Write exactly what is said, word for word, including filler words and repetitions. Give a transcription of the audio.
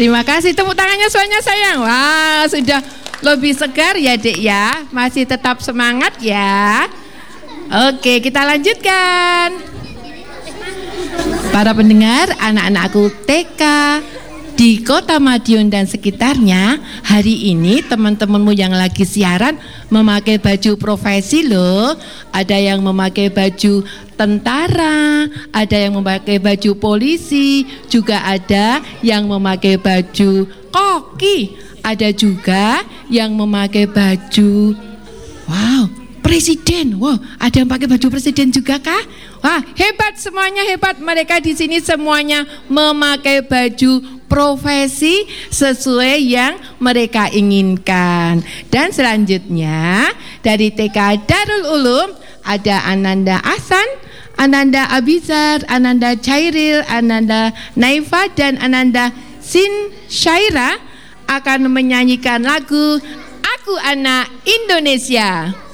Terima kasih, tepuk tangannya semuanya sayang. Wah, sudah lebih segar ya Dek ya. Masih tetap semangat ya. Oke, kita lanjutkan. Para pendengar, anak-anakku T K di Kota Madiun dan sekitarnya, hari ini teman-temanmu yang lagi siaran memakai baju profesi loh. Ada yang memakai baju tentara, ada yang memakai baju polisi, juga ada yang memakai baju koki, ada juga yang memakai baju wow, presiden. Wow, ada yang pakai baju presiden juga kah? Wah, hebat, semuanya hebat. Mereka di sini semuanya memakai baju profesi sesuai yang mereka inginkan. Dan selanjutnya dari T K Darul Ulum ada Ananda Ahsan, Ananda Abizar, Ananda Chairil, Ananda Naifa, dan Ananda Sin Syaira akan menyanyikan lagu Aku Anak Indonesia.